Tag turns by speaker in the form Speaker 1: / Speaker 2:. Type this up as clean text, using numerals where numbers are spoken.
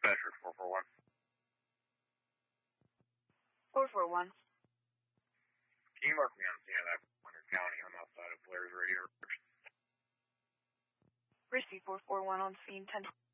Speaker 1: Dispatcher 441.
Speaker 2: 441.
Speaker 1: Can you mark me on CNF, Winter County? I'm outside of Blair's radio.
Speaker 2: Risky 441 on scene 10.